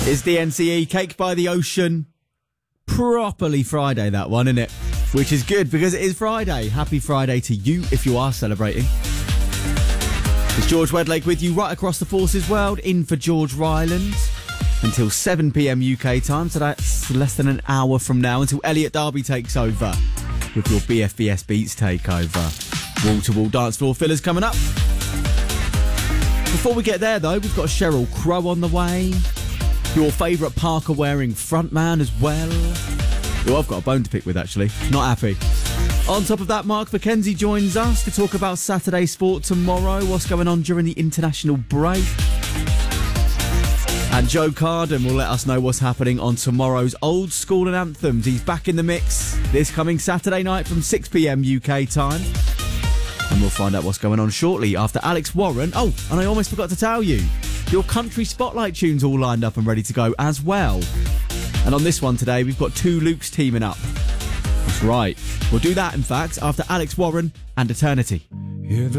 It's DNCE, Cake by the Ocean. Properly Friday, that one, isn't it? Which is good because it is Friday. Happy Friday to you if you are celebrating. It's George Wedlake with you right across the Forces world, in for George Ryland until 7 p.m. UK time. So that's less than an hour from now until Elliot Derby takes over with your BFBS Beats takeover. Wall-to-wall dance floor fillers coming up. Before we get there, though, we've got Sheryl Crow on the way. Your favourite Parker-wearing frontman as well. Who I've got a bone to pick with, actually. Not happy. On top of that, Mark McKenzie joins us to talk about Saturday sport tomorrow, what's going on during the international break. And Joe Carden will let us know what's happening on tomorrow's Old School and Anthems. He's back in the mix this coming Saturday night from 6 p.m. UK time. And we'll find out what's going on shortly after Alex Warren. Oh, and I almost forgot to tell you, your country spotlight tunes all lined up and ready to go as well. And on this one today, we've got two Lukes teaming up. That's right. We'll do that, in fact, after Alex Warren and Eternity. Hear the